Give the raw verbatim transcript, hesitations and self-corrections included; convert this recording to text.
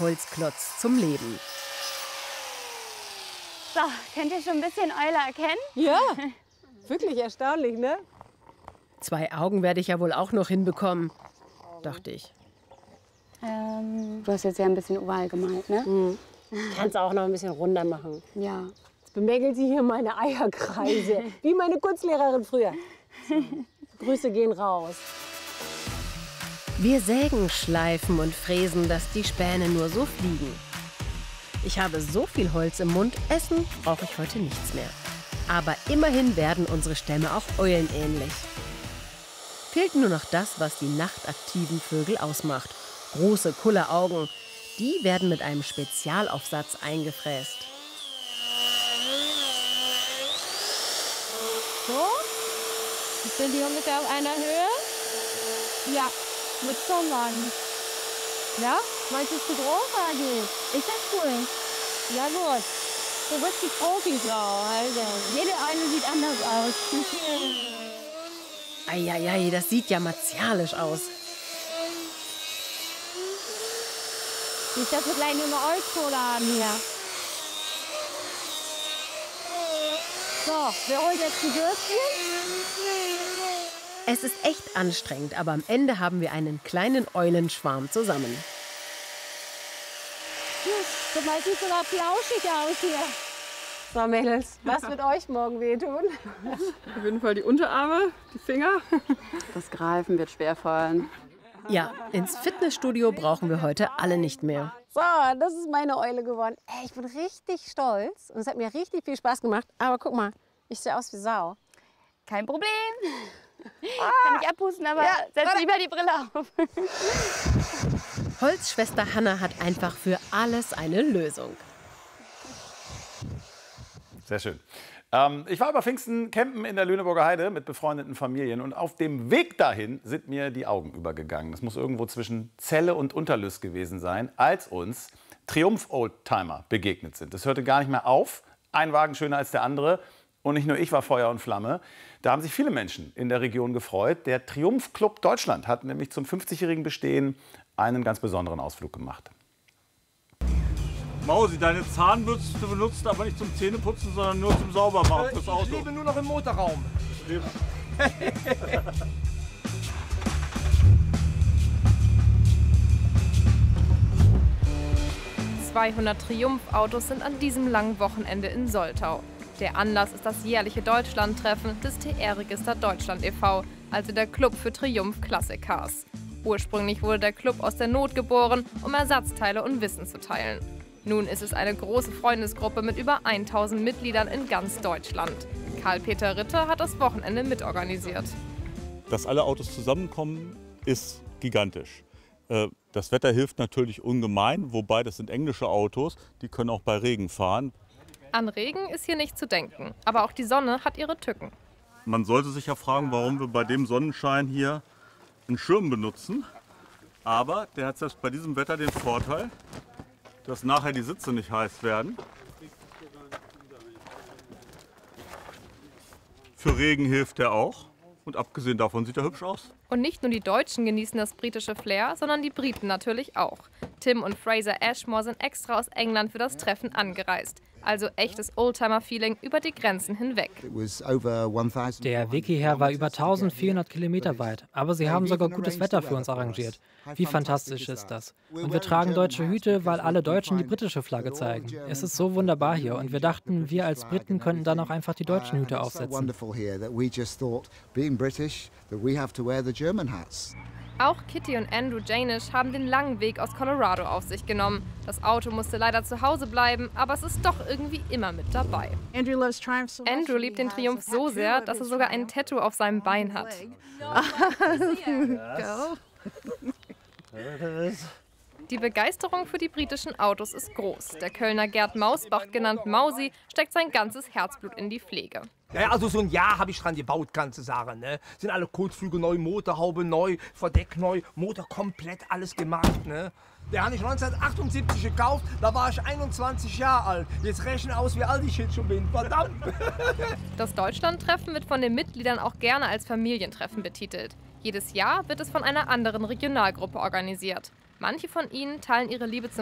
Holzklotz zum Leben. So, könnt ihr schon ein bisschen Eule erkennen? Ja, wirklich erstaunlich, ne? Zwei Augen werde ich ja wohl auch noch hinbekommen, dachte ich. Ähm, du hast jetzt ja ein bisschen oval gemalt, ne? Mhm. Kannst auch noch ein bisschen runder machen. Ja. Jetzt bemängelt sie hier meine Eierkreise, wie meine Kunstlehrerin früher. So. Grüße gehen raus. Wir sägen, schleifen und fräsen, dass die Späne nur so fliegen. Ich habe so viel Holz im Mund, essen brauche ich heute nichts mehr. Aber immerhin werden unsere Stämme auch eulenähnlich. Fehlt nur noch das, was die nachtaktiven Vögel ausmacht. Große Kulleraugen. Die werden mit einem Spezialaufsatz eingefräst. So, sind die ungefähr auf einer Höhe? Ja, mit so lang. Ja, meinst du es zu groß, Agi? Ist das cool? Ja gut, du bist die Profifrau, also jede eine sieht anders aus. Eieiei, das sieht ja martialisch aus. Ich darf jetzt gleich nur eine Holzkohle haben hier. So, wir holen jetzt die Würstchen. Es ist echt anstrengend, aber am Ende haben wir einen kleinen Eulenschwarm zusammen. Guck mal, sieht sogar flauschig aus hier. So, Mädels, was wird euch morgen wehtun? Auf jeden Fall die Unterarme, die Finger. Das Greifen wird schwerfallen. Ja, ins Fitnessstudio brauchen wir heute alle nicht mehr. So, das ist meine Eule geworden. Ey, ich bin richtig stolz und es hat mir richtig viel Spaß gemacht. Aber guck mal, ich sehe aus wie Sau. Kein Problem. Ah. Kann ich abhusten, aber ja, setz lieber die Brille auf. Holzschwester Hanna hat einfach für alles eine Lösung. Sehr schön. Ähm, ich war über Pfingsten campen in der Lüneburger Heide mit befreundeten Familien. Und auf dem Weg dahin sind mir die Augen übergegangen. Das muss irgendwo zwischen Celle und Unterlüß gewesen sein, als uns Triumph-Oldtimer begegnet sind. Das hörte gar nicht mehr auf. Ein Wagen schöner als der andere. Und nicht nur ich war Feuer und Flamme. Da haben sich viele Menschen in der Region gefreut. Der Triumph Club Deutschland hat nämlich zum fünfzigjährigen Bestehen einen ganz besonderen Ausflug gemacht. Mausi, deine Zahnbürste benutzt aber nicht zum Zähneputzen, sondern nur zum Saubermachen fürs Auto. Ich lebe nur noch im Motorraum. zweihundert Triumph-Autos sind an diesem langen Wochenende in Soltau. Der Anlass ist das jährliche Deutschlandtreffen des T R-Register Deutschland e V, also der Club für Triumph Classic Cars. Ursprünglich wurde der Club aus der Not geboren, um Ersatzteile und Wissen zu teilen. Nun ist es eine große Freundesgruppe mit über tausend Mitgliedern in ganz Deutschland. Karl-Peter Ritter hat das Wochenende mitorganisiert. Dass alle Autos zusammenkommen, ist gigantisch. Das Wetter hilft natürlich ungemein, wobei das sind englische Autos, die können auch bei Regen fahren. An Regen ist hier nicht zu denken, aber auch die Sonne hat ihre Tücken. Man sollte sich ja fragen, warum wir bei dem Sonnenschein hier einen Schirm benutzen. Aber der hat selbst bei diesem Wetter den Vorteil, dass nachher die Sitze nicht heiß werden. Für Regen hilft er auch. Und abgesehen davon sieht er hübsch aus. Und nicht nur die Deutschen genießen das britische Flair, sondern die Briten natürlich auch. Tim und Fraser Ashmore sind extra aus England für das Treffen angereist. Also echtes Oldtimer-Feeling über die Grenzen hinweg. Der Weg hierher war über eintausendvierhundert Kilometer weit, aber sie haben sogar gutes Wetter für uns arrangiert. Wie fantastisch ist das? Und wir tragen deutsche Hüte, weil alle Deutschen die britische Flagge zeigen. Es ist so wunderbar hier und wir dachten, wir als Briten könnten dann auch einfach die deutschen Hüte aufsetzen. Auch Kitty und Andrew Janisch haben den langen Weg aus Colorado auf sich genommen. Das Auto musste leider zu Hause bleiben, aber es ist doch irgendwie immer mit dabei. Andrew liebt den Triumph so sehr, dass er sogar ein Tattoo auf seinem Bein hat. Die Begeisterung für die britischen Autos ist groß. Der Kölner Gerd Mausbach, genannt Mausi, steckt sein ganzes Herzblut in die Pflege. Ja, also so ein Jahr habe ich dran gebaut, ganze Sache. Ne? Sind alle Kotflügel neu, Motorhaube neu, Verdeck neu, Motor komplett alles gemacht. Ne? Der habe ich neunzehnhundertachtundsiebzig gekauft, da war ich einundzwanzig Jahre alt. Jetzt rechne aus, wie alt ich jetzt schon bin. Verdammt! Das Deutschlandtreffen wird von den Mitgliedern auch gerne als Familientreffen betitelt. Jedes Jahr wird es von einer anderen Regionalgruppe organisiert. Manche von ihnen teilen ihre Liebe zum